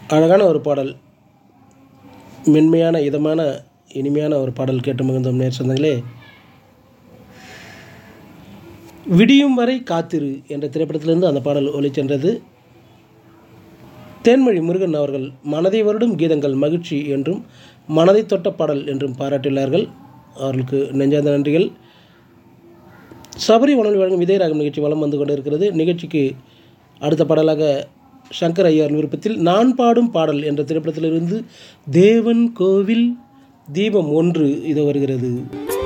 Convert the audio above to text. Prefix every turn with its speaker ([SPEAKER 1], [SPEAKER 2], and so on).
[SPEAKER 1] அழகான ஒரு பாடல், மென்மையான இதமான இனிமையான ஒரு பாடல் கேட்டு மகிழ்ந்தோம் நேர் சொந்தங்களே. விடியும் வரை காத்திரு என்ற திரைப்படத்திலிருந்து அந்த பாடல் ஒலிச்சென்றது. தேன்மொழி முருகன் அவர்கள் மனதை வருடும் கீதங்கள் மகிழ்ச்சி என்றும் மனதை தொட்ட பாடல் என்றும் பாராட்டியுள்ளார்கள். அவர்களுக்கு நெஞ்சார்ந்த நன்றிகள். சபரி உணவு வழங்கும் இதயராகம் நிகழ்ச்சி வலம் வந்து கொண்டு இருக்கிறது. நிகழ்ச்சிக்கு அடுத்த பாடலாக சங்கர் ஐயார் விருப்பத்தில் நான் பாடும் பாடல் என்ற திரைப்படத்திலிருந்து தேவன் கோவில் தீபம் 1 இது வருகிறது.